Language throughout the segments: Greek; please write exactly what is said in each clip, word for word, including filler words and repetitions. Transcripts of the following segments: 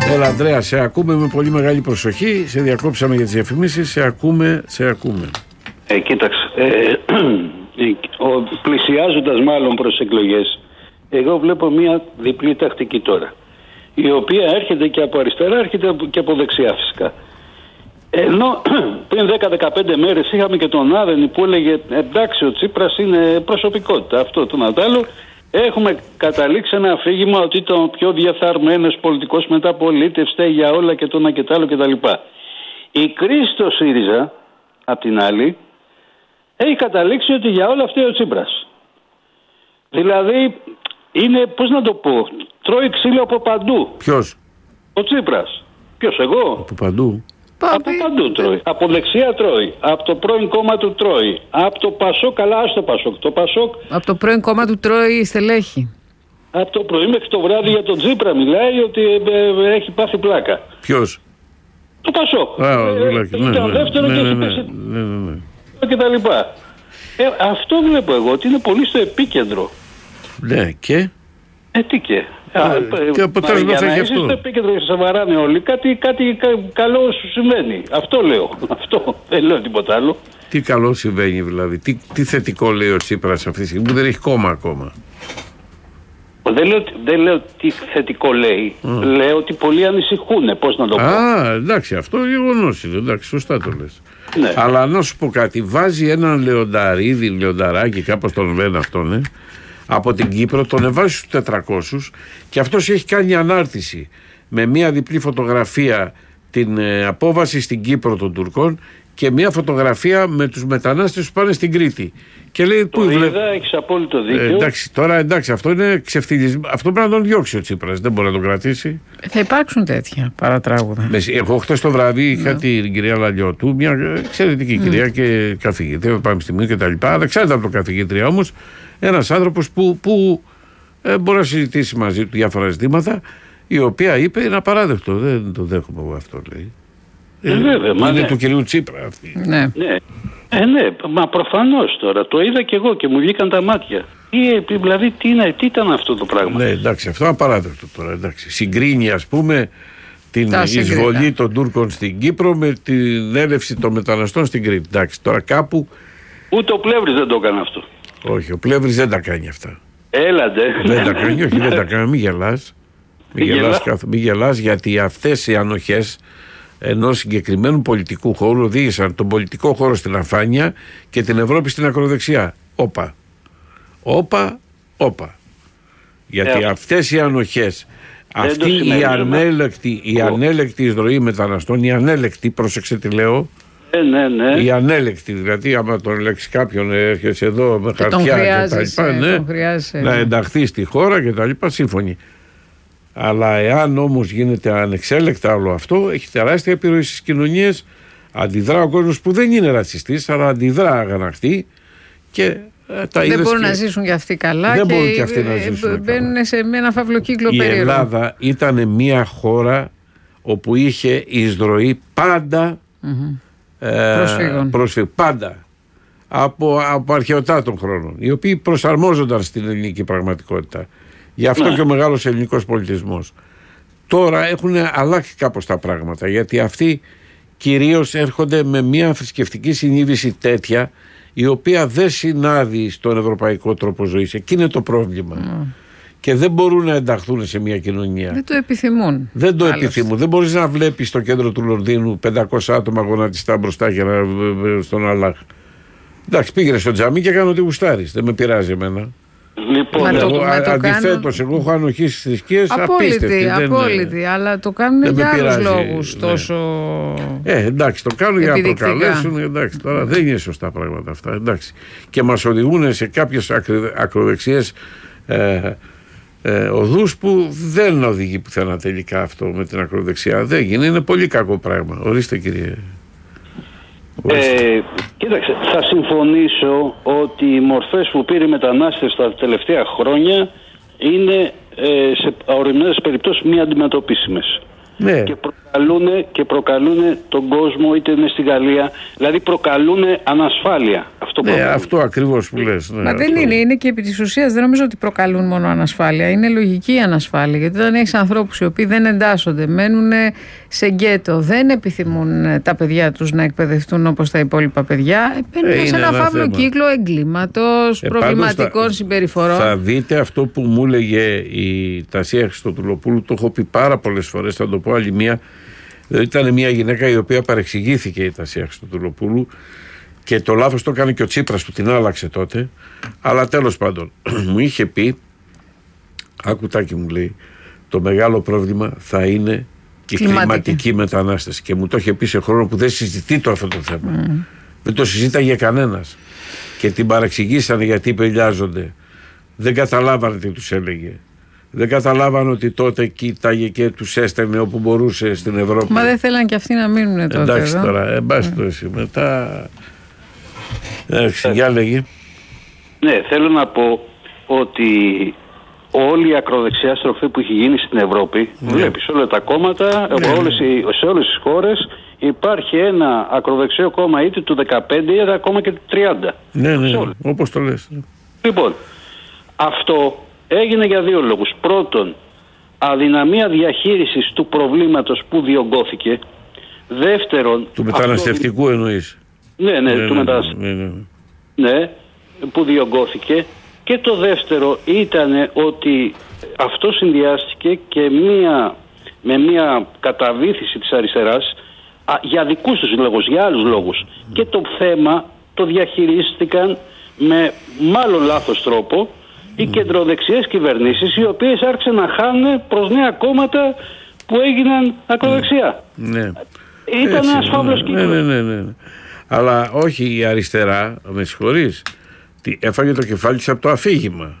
Έλα Ανδρέα, σε ακούμε με πολύ μεγάλη προσοχή. Σε διακόψαμε για τις διαφημίσεις. Σε ακούμε, σε ακούμε. Ε, κοίταξε, ε, πλησιάζοντας μάλλον προς εκλογές, εγώ βλέπω μια διπλή τακτική τώρα, η οποία έρχεται και από αριστερά, έρχεται και από δεξιά φυσικά. Ενώ πριν δέκα δεκαπέντε μέρες είχαμε και τον Άδενη που έλεγε εντάξει, ο Τσίπρας είναι προσωπικότητα, αυτό το να τ' άλλο. Έχουμε καταλήξει ένα αφήγημα ότι ήταν ο πιο διαθαρμένος πολιτικός μεταπολίτευστε για όλα και το ένα και το άλλο κτλ. Η κρίση στο ΣΥΡΙΖΑ, απ' την άλλη, έχει καταλήξει ότι για όλα αυτά ο Τσίπρας. Δηλαδή, είναι, πώς να το πω, τρώει ξύλο από παντού. Ποιος? Ο Τσίπρας. Ποιος, εγώ? Από παντού. Από παντού τρώει. Από δεξιά τρώει. Από το πρώην κόμμα του τρώει. Από το Πασόκ, καλά, ας το Πασόκ. Το Πασόκ. Από το πρώην κόμμα του τρώει στελέχη. Από το πρωί μέχρι το βράδυ για τον Τσίπρα μιλάει ότι ε, ε, έχει πάθει πλάκα. Ποιος? Το Πασόκ. Α, ε, ναι, ήταν ναι, δεύτερο ναι, και ναι, έχει ναι, πέσει. ναι, ναι, ναι. Και τα λοιπά. Ε, αυτό βλέπω εγώ ότι είναι πολύ στο επίκεντρο. Ναι, και. Ε, τι και. Ε, και αποτέλεσμα θα έχει αυτό. Στο επίκεντρο και σε βαράνε όλοι, κάτι, κάτι κα, καλό σου συμβαίνει. Αυτό λέω. Αυτό. Δεν λέω τίποτα άλλο. Τι καλό συμβαίνει δηλαδή, τι, τι θετικό λέει ο Τσίπρας αυτή τη στιγμή που δεν έχει κόμμα ακόμα. Δεν λέω, δεν λέω τι θετικό λέει. Mm. Λέω ότι πολλοί ανησυχούν. Πώς να το πω. Α, εντάξει, αυτό γεγονός είναι. Εντάξει, σωστά το λες. Ναι. Αλλά να σου πω κάτι, βάζει έναν λεονταρίδι, λεονταράκι, κάπως τον λένε αυτόν, ε, από την Κύπρο, τον εβάζει στους τετρακόσιους και αυτός έχει κάνει ανάρτηση με μια διπλή φωτογραφία την ε, απόβαση στην Κύπρο των Τουρκών και μια φωτογραφία με τους μετανάστες που πάνε στην Κρήτη. Και λέει, το πού είδα, έχεις απόλυτο δίκιο. Ε, εντάξει, τώρα εντάξει, αυτό είναι ξεφτυλισμό. Αυτό πρέπει να τον διώξει ο Τσίπρας, δεν μπορεί να τον κρατήσει. Θα υπάρξουν τέτοια παρατράγουδα. Εγώ χτες το βράδυ είχα yeah. την κυρία Λαλιώτου, μια εξαιρετική mm. κυρία και καθηγήτρια του Πανεπιστημίου κτλ. Ανεξάρτητα από το καθηγήτρια όμως, ένας άνθρωπος που, που ε, μπορεί να συζητήσει μαζί του διάφορα ζητήματα, η οποία είπε είναι απαράδεκτο. Δεν το δέχομαι εγώ αυτό, λέει. Ε, βέβαια, είναι ναι. του κυρίου Τσίπρα αυτή. Ναι. ναι. Ε, ναι, μα προφανώς τώρα. Το είδα και εγώ και μου βγήκαν τα μάτια. Τι, δηλαδή, τι, είναι, τι ήταν αυτό το πράγμα. Ναι, εντάξει, αυτό είναι απαράδεκτο τώρα. Εντάξει. Συγκρίνει, ας πούμε, την τα εισβολή συγκρίνα. των Τούρκων στην Κύπρο με την έλευση των μεταναστών στην Κρήτη. Εντάξει, τώρα κάπου. Ούτε ο Πλεύρης δεν το έκανε αυτό. Όχι, ο Πλεύρης δεν τα κάνει αυτά. Έλατε. Δεν τα κάνει, όχι, δεν τα κάνει. Μην γελάς. Μην γελάς, καθ... Μην γελάς, γιατί αυτές οι ανοχές ενός συγκεκριμένου πολιτικού χώρου οδήγησαν τον πολιτικό χώρο στην αφάνεια και την Ευρώπη στην ακροδεξιά. Όπα. Όπα, όπα. Γιατί ε, αυτές οι ανοχές, αυτή η ανέλεκτη, η ανέλεκτη εισρωή μεταναστών, η ανέλεκτη, πρόσεξε τι λέω, ε, ναι, ναι. η ανέλεκτη, δηλαδή άμα τον ελέγξει κάποιον, έρχεσαι εδώ με και χαρτιά και τα λοιπά, ναι, να ενταχθεί στη χώρα και τα λοιπά, σύμφωνοι. Αλλά εάν όμως γίνεται ανεξέλεκτα όλο αυτό, έχει τεράστια επιρροή στις κοινωνίες, αντιδρά ο κόσμος που δεν είναι ρατσιστής, αλλά αντιδρά αγανακτή και ε, τα δεν μπορούν και... να ζήσουν και αυτοί καλά δεν και, μπορούν και αυτοί να ζήσουν μπαίνουν καλά. Σε ένα φαυλοκύκλο περίεργο. Η Ελλάδα ήταν μια χώρα όπου είχε εισρωή πάντα mm-hmm. ε, προσφύγων. προσφύγων, πάντα από, από αρχαιοτά των χρόνων, οι οποίοι προσαρμόζονταν στην ελληνική πραγματικότητα. Γι' αυτό ναι. και ο μεγάλος ελληνικός πολιτισμός. Τώρα έχουν αλλάξει κάπως τα πράγματα, γιατί αυτοί κυρίως έρχονται με μια θρησκευτική συνείδηση τέτοια, η οποία δεν συνάδει στον ευρωπαϊκό τρόπο ζωής. Εκεί είναι το πρόβλημα. Mm. Και δεν μπορούν να ενταχθούν σε μια κοινωνία. Δεν το επιθυμούν. Δεν το άλλωστε. επιθυμούν. Δεν μπορείς να βλέπεις στο κέντρο του Λονδίνου πεντακόσια άτομα γονατιστά μπροστά και να, στον Αλλάχ. Εντάξει, πήγαινε στο τζαμί και κάνω ό,τι γουστάρεις. Δεν με πειράζει εμένα. Λοιπόν, εγώ, αντιθέτως, εγώ έχω ανοχή στις θρησκείες απίστευτη. Απόλυτη, δεν, αλλά το κάνουν για άλλους λόγους ναι. τόσο. Ε, εντάξει, το κάνουν για να προκαλέσουν. Εντάξει, τώρα δεν είναι σωστά πράγματα αυτά. Εντάξει. Και μας οδηγούν σε κάποιες ακροδεξιές ε, ε, οδούς που δεν οδηγεί πουθενά τελικά αυτό με την ακροδεξιά. Δεν γίνει, είναι πολύ κακό πράγμα. Ορίστε, κύριε. Ε, κοίταξε, θα συμφωνήσω ότι οι μορφές που πήρε η μετανάστευση τα τελευταία χρόνια είναι ε, σε ορισμένες περιπτώσεις μη αντιμετωπίσιμες. Ναι. Και προκαλούν, και προκαλούν τον κόσμο, είτε είναι στη Γαλλία, δηλαδή προκαλούν ανασφάλεια. Αυτό, ναι, αυτό ακριβώς που λες. Ναι, Μα αυτό. δεν είναι, είναι και επί της ουσίας δεν νομίζω ότι προκαλούν μόνο ανασφάλεια. Είναι λογική η ανασφάλεια. Γιατί όταν έχεις ανθρώπους οι οποίοι δεν εντάσσονται, μένουν σε γκέτο, δεν επιθυμούν τα παιδιά τους να εκπαιδευτούν όπως τα υπόλοιπα παιδιά, μπαίνουν σε ένα, ένα φαύλο θέμα. Κύκλο εγκλήματος, ε, προβληματικών θα, συμπεριφορών. Θα δείτε αυτό που μου έλεγε η Τασία Χριστοδουλοπούλου, το έχω πει πάρα πολλές φορές, θα το πω άλλη μία. Δηλαδή ήταν μια γυναίκα η οποία παρεξηγήθηκε η Τασία Χριστοδουλοπούλου και το λάθος το έκανε και ο Τσίπρας που την άλλαξε τότε. Αλλά τέλος πάντων μου είχε πει, άκουτάκι μου λέει, το μεγάλο πρόβλημα θα είναι η κλιματική, κλιματική μετανάστευση. Και μου το είχε πει σε χρόνο που δεν συζητεί το αυτό το θέμα. Mm. Δεν το συζήταγε κανένας. Και την παρεξηγήσανε γιατί πελιάζονται. Δεν καταλάβανε τι τους έλεγε. Δεν καταλάβανε ότι τότε κοίταγε και τους έστελνε όπου μπορούσε στην Ευρώπη. Μα δεν θέλαν και αυτοί να μείνουν τότε. Εντάξει εδώ. τώρα, εμπάσχει το εσύ. Μετά. Εντάξει, για λέγε. Ναι, θέλω να πω ότι όλη η ακροδεξιά στροφή που έχει γίνει στην Ευρώπη, ναι. Βλέπεις όλα τα κόμματα, ναι. όλες, σε όλες τις χώρες υπάρχει ένα ακροδεξιό κόμμα είτε του δεκαπέντε είτε ακόμα και του τριάντα. Ναι, ναι, όπως το λες. Λοιπόν, αυτό έγινε για δύο λόγους. Πρώτον, αδυναμία διαχείρισης του προβλήματος που διωγγώθηκε. Δεύτερον... Του μεταναστευτικού αυτό... εννοείς. Ναι, ναι, ναι, του ναι, μεταναστευτικού. Ναι, ναι. ναι, που διωγγώθηκε. Και το δεύτερο ήταν ότι αυτό συνδυάστηκε και μία, με μία καταβήθηση της αριστεράς α, για δικούς τους λόγους, για άλλους λόγους. Mm. Και το θέμα το διαχειρίστηκαν με μάλλον λάθος τρόπο οι mm. κεντροδεξιές κυβερνήσεις, οι οποίες άρχισαν να χάνουν προς νέα κόμματα που έγιναν ακροδεξιά. Ναι. Ήταν ένας φαύλος κύκλος. Ναι, ναι, ναι, ναι. Αλλά όχι η αριστερά, με συγχωρείς, έφαγε το κεφάλι της από το αφήγημα.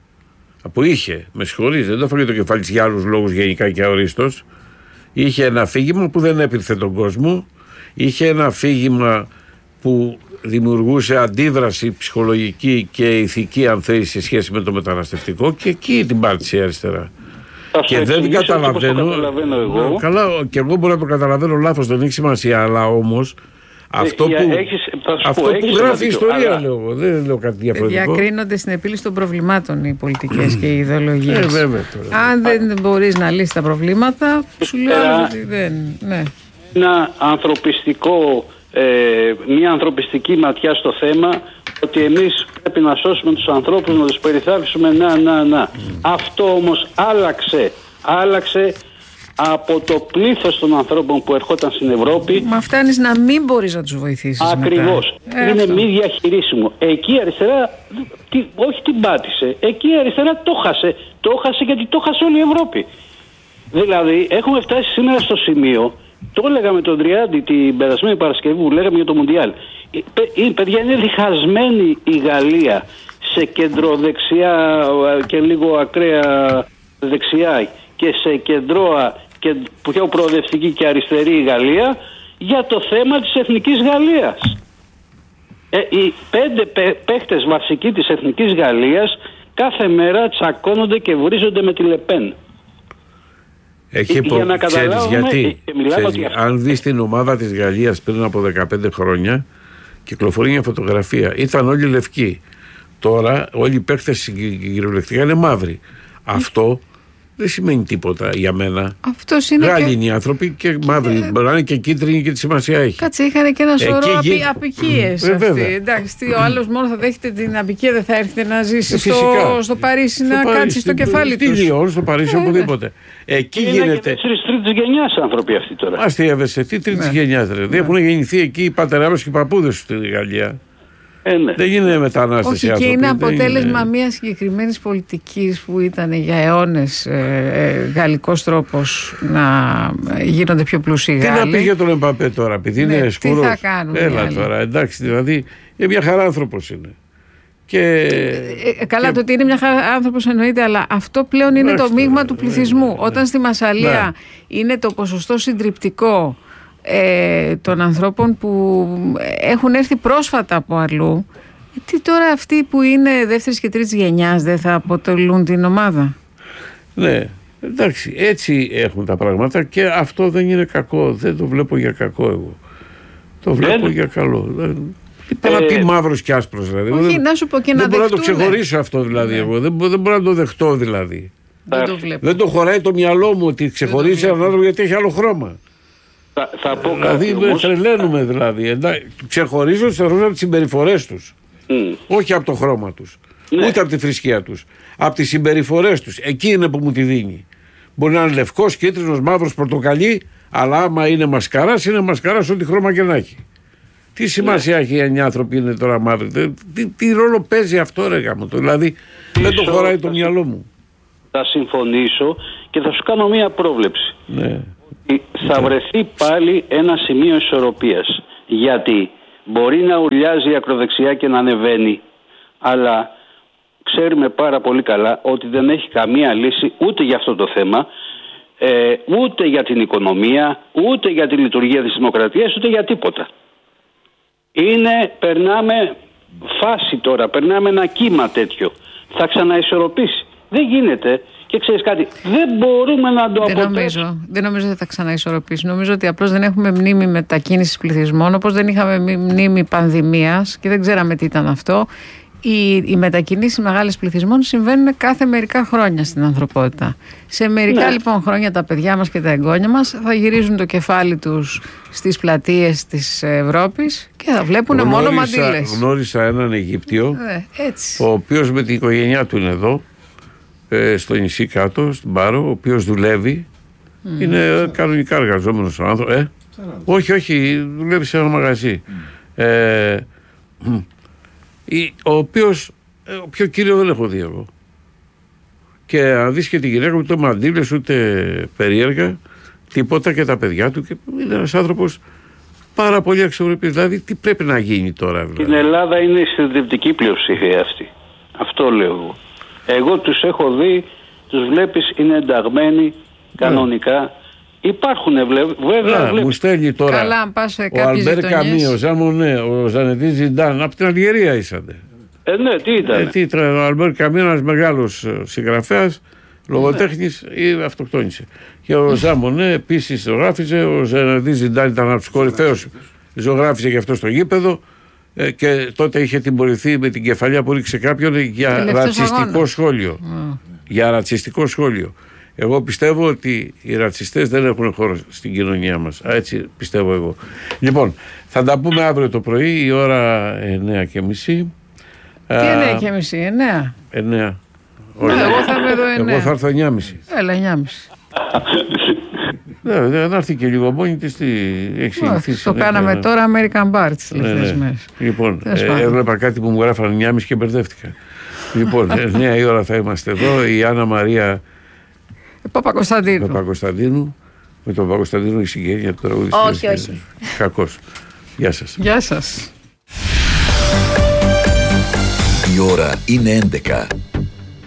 Από είχε, με συγχωρείς, δεν το έφαγε το κεφάλι της για άλλους λόγους γενικά και αορίστος. Είχε ένα αφήγημα που δεν έπειρθε τον κόσμο. Είχε ένα αφήγημα που δημιουργούσε αντίδραση ψυχολογική και ηθική, αν θέλει, σε σχέση με το μεταναστευτικό, και εκεί την πάτησε η αριστερά. Και δεν καταλαβαίνω. Εγώ. Καλά, και εγώ μπορώ να το καταλαβαίνω λάθος, δεν έχει σημασία, αλλά όμως αυτό που, έχεις, αυτό πω, που γράφει η ιστορία, αλλά... λέω, δεν λέω κάτι διαφορετικό. Διακρίνονται στην επίλυση των προβλημάτων οι πολιτικές και οι ιδεολογίες. Ε, βέβαια, τώρα. Αν δεν μπορείς να λύσεις τα προβλήματα, σου λέω ότι δεν. Ναι. Ένα ανθρωπιστικό, ε, μια ανθρωπιστική ματιά στο θέμα, ότι εμείς πρέπει να σώσουμε τους ανθρώπους, να τους περιθάλψουμε, να, να, να. Mm. Αυτό όμως άλλαξε, άλλαξε από το πλήθος των ανθρώπων που ερχόταν στην Ευρώπη. Μα φτάνεις να μην μπορείς να τους βοηθήσεις. Ακριβώς. Ε, είναι αυτό. Μη διαχειρίσιμο. Εκεί η αριστερά, τι, όχι την πάτησε, εκεί η αριστερά το χάσε. Το χάσε γιατί το χάσε όλη η Ευρώπη. Δηλαδή έχουμε φτάσει σήμερα στο σημείο, το έλεγα με τον Τριάντη την περασμένη Παρασκευή που λέγαμε για το Μουντιάλ. Η παιδιά είναι διχασμένη η Γαλλία σε κεντροδεξιά και λίγο ακραία δεξιά και σε κεντρώα και πιο προοδευτική και αριστερή η Γαλλία για το θέμα της εθνικής Γαλλίας. Ε, οι πέντε παίχτες βασικοί της εθνικής Γαλλίας κάθε μέρα τσακώνονται και βρίζονται με τη Λεπέν. Έχει πο... Για να ξέρεις γιατί, ξέρεις, για... αν δεις την ομάδα της Γαλλίας πριν από δεκαπέντε χρόνια, κυκλοφορεί μια φωτογραφία, ήταν όλοι λευκοί. Τώρα όλοι οι παίκτες κυριολεκτικά είναι μαύροι. Αυτό δεν σημαίνει τίποτα για μένα. Αυτός είναι Γάλλοι και... είναι οι άνθρωποι και μαύροι. Ε... Μπορεί να είναι και κίτρινοι και τη σημασία έχει. Κάτσε, είχαν και ένα σωρό απει... γι... απικίες. Ε, Εντάξει, ο άλλος μόνο θα δέχεται την απικία, δεν θα έρχεται να ζήσει ε, στο... στο Παρίσι, στο να Παρίσι, κάτσει στο κεφάλι του. Στη Λιόν, στο Παρίσι, ε, οπουδήποτε. Εκεί είναι γίνεται. Είναι και τρίτης γενιάς άνθρωποι αυτοί τώρα. Αστείευεσαι, τι τρίτης γενιάς ρε. Δεν έχουν γεννηθεί εκεί οι πατεράδες και οι παππούδες στη Γαλλία. Ε, ναι. Δεν είναι μετανάστευση. Όχι, και είναι αποτέλεσμα είναι... μια συγκεκριμένη πολιτική που ήταν για αιώνες ε, ε, γαλλικός τρόπος να γίνονται πιο πλούσιοι Γάλλοι. Τι να πει για τον Εμπαπέ τώρα, επειδή ναι, είναι σκούρος. Τι θα κάνουν. Έλα τώρα, εντάξει, δηλαδή είναι μια χαρά άνθρωπος είναι. Και... Ε, καλά, και... το ότι είναι μια χαρά άνθρωπος εννοείται, αλλά αυτό πλέον είναι Άξτε, το μείγμα ναι, του πληθυσμού. Ναι, ναι. Όταν στη Μασσαλία ναι. είναι το ποσοστό συντριπτικό Ε, των ανθρώπων που έχουν έρθει πρόσφατα από αλλού, τι τώρα αυτοί που είναι δεύτερης και τρίτης γενιάς δεν θα αποτελούν την ομάδα? Ναι, εντάξει, έτσι έχουν τα πράγματα και αυτό δεν είναι κακό, δεν το βλέπω για κακό εγώ, το βλέπω yeah. για καλό. Θα να πει μαύρος και άσπρος δηλαδή. Όχι, δεν, να σου πω και δεν να μπορώ να το δεχτούνε. ξεχωρίσω αυτό δηλαδή. Ναι. Εγώ. Δεν, δεν μπορώ να το δεχτώ δηλαδή. Δεν το βλέπω. Δεν το χωράει το μυαλό μου ότι ξεχωρίσει έναν άνθρωπο γιατί έχει άλλο χρώμα. Θα, θα πω Δηλαδή κάτι όμως. τρελαίνουμε δηλαδή. Εντάξει, ξεχωρίζω τους ανθρώπους από τις συμπεριφορές τους. Mm. Όχι από το χρώμα τους. Ναι. Ούτε από τη θρησκεία τους. Από τις συμπεριφορές τους. Εκεί είναι που μου τη δίνει. Μπορεί να είναι λευκός, κίτρινος, μαύρος, πορτοκαλί, αλλά άμα είναι μασκαράς, είναι μασκαράς ό,τι χρώμα και να έχει. Τι σημασία έχει αν οι άνθρωποι είναι τώρα μαύροι. Τι, τι ρόλο παίζει αυτό, ρε γάμο το. Δηλαδή δεν το χωράει το μυαλό μου. Θα συμφωνήσω και θα σου κάνω μία πρόβλεψη. Ναι. Θα βρεθεί πάλι ένα σημείο ισορροπίας. Γιατί μπορεί να ουρλιάζει η ακροδεξιά και να ανεβαίνει, αλλά ξέρουμε πάρα πολύ καλά ότι δεν έχει καμία λύση ούτε για αυτό το θέμα, ε, ούτε για την οικονομία, ούτε για τη λειτουργία της δημοκρατίας, ούτε για τίποτα. Είναι, περνάμε φάση τώρα, περνάμε ένα κύμα τέτοιο. Θα ξαναισορροπήσει. Δεν γίνεται. Και ξέρεις κάτι, δεν μπορούμε να το δεν αποτρέψουμε. νομίζω, δεν νομίζω ότι θα ξαναισορροπήσει. Νομίζω ότι απλώς δεν έχουμε μνήμη μετακίνησης πληθυσμών, όπως δεν είχαμε μνήμη πανδημίας και δεν ξέραμε τι ήταν αυτό. Οι, οι μετακινήσεις μεγάλες πληθυσμών συμβαίνουν κάθε μερικά χρόνια στην ανθρωπότητα. Σε μερικά ναι. λοιπόν χρόνια τα παιδιά μας και τα εγγόνια μας θα γυρίζουν το κεφάλι τους στις πλατείες της Ευρώπης και θα βλέπουν γνώρισα, μόνο μαντήλες. Γνώρισα έναν Αιγύπτιο, ε, έτσι. ο οποίος με την οικογένειά του είναι εδώ, ε, στο νησί κάτω, στην Πάρο, ο οποίος δουλεύει. Mm. Είναι κανονικά εργαζόμενος ο άνθρωπος. Ε? Όχι, όχι, δουλεύει σε ένα μαγαζί. Mm. Ε, ο οποίος, ο πιο κύριο δεν έχω δει εγώ. Και αν δεις και τη γυναίκα μου, ούτε μαντήλες, ούτε περίεργα, τίποτα, και τα παιδιά του, και είναι ένας άνθρωπος πάρα πολύ αξιοπρεπής. Δηλαδή, τι πρέπει να γίνει τώρα, δηλαδή. Στην Ελλάδα είναι η συντριπτική πλειοψηφία αυτή. Αυτό λέω εγώ. Εγώ τους έχω δει, τους βλέπεις, είναι ενταγμένοι κανονικά. Υπάρχουν βέβαια. Μου στέλνει τώρα. Καλά, αν πας σε ο Αλμπέρ Καμί, ο Ζαμονέ, ο Ζανετή Ζιντάν, από την Αλγερία ήσατε. Ε, ναι, τι ήταν. Ε, τι ήταν, ο Αλμπέρ Καμί, ένας μεγάλος συγγραφέας, λογοτέχνης, ναι. ή αυτοκτόνησε. Και ο Ζαμονέ επίσης ζωγράφιζε, ο Ζανετή Ζιντάν ήταν από τους κορυφαίους, ζωγράφιζε και αυτό στο γήπεδο. Ε, και τότε είχε τιμωρηθεί με την κεφαλιά που ρίξε κάποιον για Τελευταίος ρατσιστικό αγώνας. σχόλιο. Mm. Για ρατσιστικό σχόλιο. Εγώ πιστεύω ότι οι ρατσιστές δεν έχουν χώρο στην κοινωνία μας. Έτσι πιστεύω εγώ. Λοιπόν, θα τα πούμε αύριο το πρωί, η ώρα εννιά και μισή. Τι εννιά και μισή, εννιά. εννιά. Ναι, εγώ θα είμαι εδώ εννιά. Εγώ θα έρθω εννιά και μισή. Έλα, εννιά και μισή. Ναι, να έρθει και λίγο μόνη της, τι έχει συνηθίσει. Το κάναμε τώρα American Bar τις τελευταίες μέρες. Λοιπόν, έβλεπα κάτι που μου γράφανε εννιά και μισή και μπερδεύτηκα. Λοιπόν, εννιά η ώρα θα είμαστε εδώ. Η Άννα Μαρία Παπακοσταντίνου. Παπακοσταντίνου. Με τον Παπακοσταντίνου η συγγένεια του τραγουδιστή. Όχι, όχι. Κακός. Γεια σας. Γεια σας. Η ώρα είναι έντεκα.